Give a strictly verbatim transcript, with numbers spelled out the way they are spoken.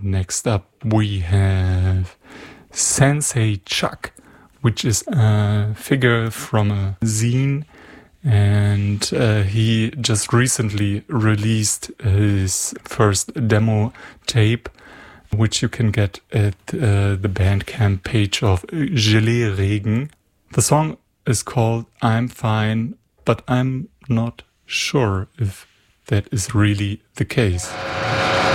next up we have Sensei Chuck, which is a figure from a zine, and uh, he just recently released his first demo tape, which you can get at uh, the Bandcamp page of Gelee Regen. The song is called I'm Fine, but I'm not sure if that is really the case.